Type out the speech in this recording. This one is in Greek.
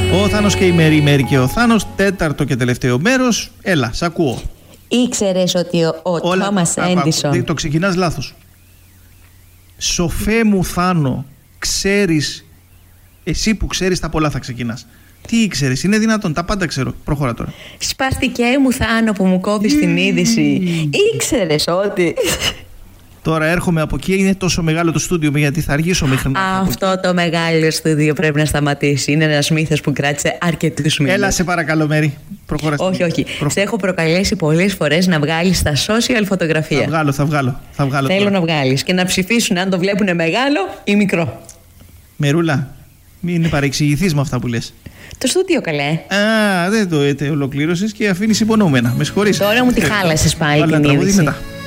Ο Θάνος και η Μέρη, η Μέρη και ο Θάνος. Τέταρτο και τελευταίο μέρος. Έλα, σ' ακούω. Ήξερες ότι ο Τόμας Έντισον... Το ξεκινάς λάθος. Σοφέ μου Θάνο, ξέρεις, εσύ που ξέρεις τα πολλά θα ξεκινάς. Τι ήξερες, είναι δυνατόν, τα πάντα ξέρω. Προχώρα τώρα. Σπαστικέ μου Θάνο που μου κόβεις την είδηση. Ήξερες ότι... Τώρα έρχομαι από εκεί, είναι τόσο μεγάλο το στούντιο μου, γιατί θα αργήσω μέχρι να... Αυτό το μεγάλο στούντιο πρέπει να σταματήσει. Είναι ένας μύθος που κράτησε αρκετούς μήνες. Έλα, σε παρακαλώ, Μέρη. Προχώρα. Όχι. Σε έχω προκαλέσει πολλές φορές να βγάλεις στα social φωτογραφία. Θα βγάλω. Θέλω τώρα να βγάλεις και να ψηφίσουν αν το βλέπουν μεγάλο ή μικρό. Μερούλα, μην παρεξηγηθείς με αυτά που λες. Το στούντιο καλέ. Δεν το ολοκλήρωσες και αφήνεις υπονοούμενα. Με συγχωρείς. Τώρα μου τη χάλασες πάλι την είδηση.